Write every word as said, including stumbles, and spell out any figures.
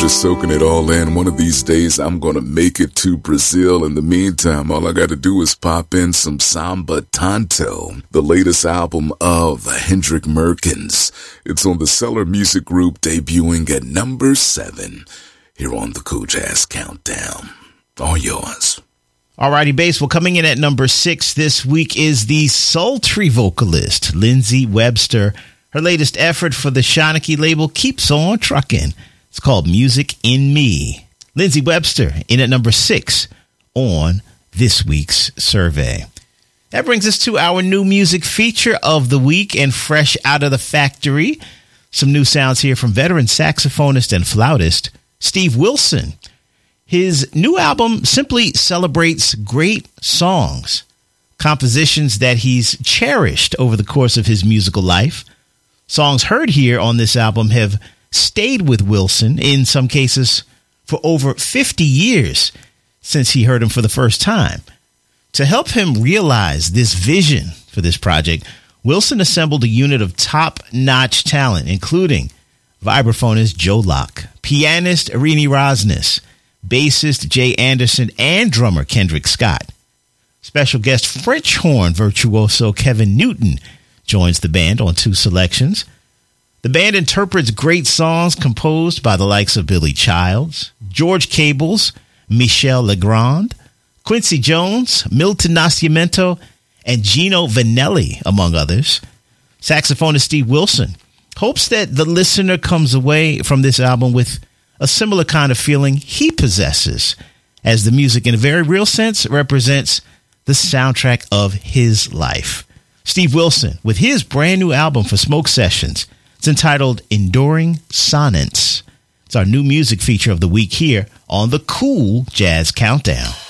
just soaking it all in. One of these days, I'm going to make it to Brazil. In the meantime, all I got to do is pop in some Samba Tanto, the latest album of Hendrik Merkens. It's on the Cellar Music Group, debuting at number seven here on the Cool Jazz Countdown. All yours. Alrighty, bass. Well, coming in at number six this week is the sultry vocalist, Lindsey Webster. Her latest effort for the Shanachie label keeps on trucking. It's called Music in Me. Lindsey Webster in at number six on this week's survey. That brings us to our new music feature of the week, and fresh out of the factory, some new sounds here from veteran saxophonist and flautist Steve Wilson. His new album simply celebrates great songs, compositions that he's cherished over the course of his musical life. Songs heard here on this album have stayed with Wilson, in some cases for over fifty years since he heard them for the first time. To help him realize this vision for this project, Wilson assembled a unit of top-notch talent, including vibraphonist Joe Locke, pianist Irini Rosnes, bassist Jay Anderson, and drummer Kendrick Scott. Special guest French horn virtuoso Kevin Newton joins the band on two selections. The band interprets great songs composed by the likes of Billy Childs, George Cables, Michel Legrand, Quincy Jones, Milton Nascimento, and Gino Vanelli, among others. Saxophonist Steve Wilson hopes that the listener comes away from this album with a similar kind of feeling he possesses, as the music, in a very real sense, represents the soundtrack of his life. Steve Wilson with his brand new album for Smoke Sessions. It's entitled Enduring Sonnets. It's our new music feature of the week here on the Cool Jazz Countdown.